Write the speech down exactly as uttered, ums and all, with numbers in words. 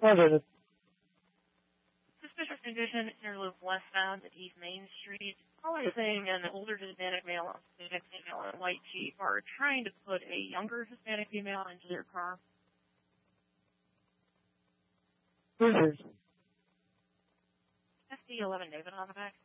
Positive. Suspicious condition, interloop westbound at East Main Street. Caller saying an older Hispanic male and Hispanic female in a white Jeep are trying to put a younger Hispanic female into their car. Who's S D eleven David on the back.